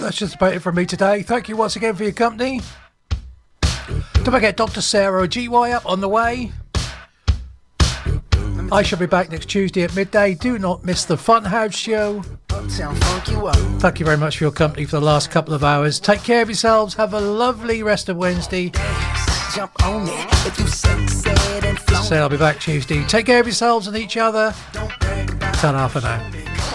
that's just about it from me today. Thank you once again for your company. Don't forget Dr. Sarah GY up on the way. I shall be back next Tuesday at midday. Do not miss the Funhouse show. Thank you very much for your company for the last couple of hours. Take care of yourselves. Have a lovely rest of Wednesday. So I'll be back Tuesday. Take care of yourselves and each other. Ta-ra for now.